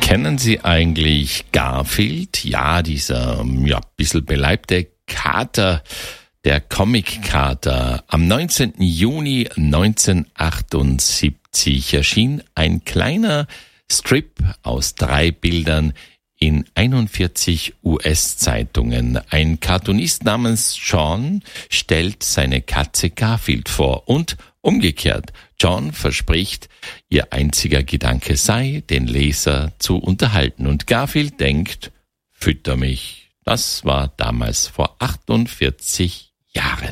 Kennen Sie eigentlich Garfield? Ja, dieser bisschen beleibte Kater, der Comic-Kater. Am 19. Juni 1978 erschien ein kleiner Strip aus 3 Bildern in 41 US-Zeitungen. Ein Cartoonist namens John stellt seine Katze Garfield vor und umgekehrt. John verspricht, ihr einziger Gedanke sei, den Leser zu unterhalten. Und Garfield denkt, fütter mich. Das war damals vor 48 Jahren.